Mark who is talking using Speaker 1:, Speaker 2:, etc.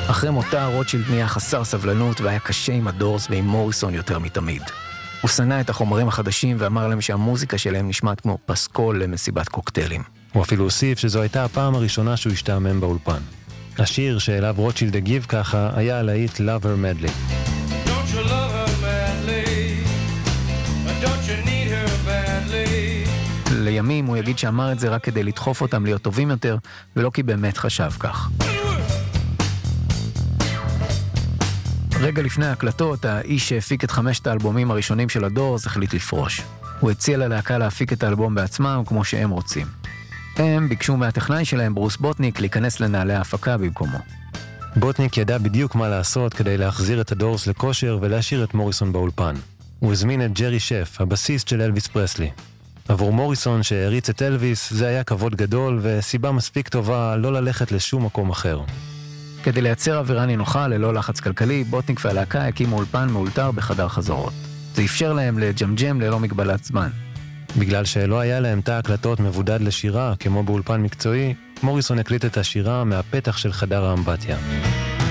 Speaker 1: אחרי מותה רוטשילד נהיה חסר סבלנות והיה קשה עם הדורס ועם מוריסון יותר מתמיד. הוא שנא את החומרים החדשים ואמר להם שהמוזיקה שלהם נשמעת כמו פסקול למסיבת קוקטיילים.
Speaker 2: הוא אפילו הוסיף שזו הייתה הפעם הראשונה שהוא השתעמם באולפן. השיר שאליו רוטשילד הגיב ככה היה הלהיט Love Her Madly.
Speaker 3: Don't you love her madly? Don't you need her badly?
Speaker 1: לימים הוא יגיד שאמר את זה רק כדי לדחוף אותם להיות טובים יותר, ולא כי באמת חשב כך. רגע לפני ההקלטות, האיש שהפיק את 5 האלבומים הראשונים של הדורס החליט לפרוש. הוא הציע ללהקה להפיק את האלבום בעצמם כמו שהם רוצים. הם ביקשו מהטכנאי שלהם, ברוס בוטניק, להיכנס לנעלי ההפקה במקומו.
Speaker 2: בוטניק ידע בדיוק מה לעשות כדי להחזיר את הדורס לכושר ולהשאיר את מוריסון באולפן. הוא הזמין את ג'רי שף, הבסיסט של אלוויס פרסלי. עבור מוריסון שהריץ את אלוויס זה היה כבוד גדול וסיבה מספיק טובה לא ללכת לשום מקום אחר.
Speaker 1: כדי לייצר אווירה נינוחה ללא לחץ כלכלי, בוטניק והלהקה הקימו אולפן מאולתר בחדר חזרות. זה אפשר להם לג'מג'ם ללא מגבלת זמן.
Speaker 2: בגלל שלא היה להם תא הקלטות מבודד לשירה כמו באולפן מקצועי, מוריסון הקליט את השירה מהפתח של חדר האמבטיה.